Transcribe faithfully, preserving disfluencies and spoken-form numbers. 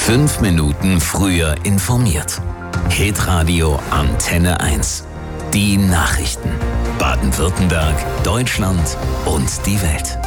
Fünf Minuten früher informiert. Hitradio Antenne eins. Die Nachrichten. Baden-Württemberg, Deutschland und die Welt.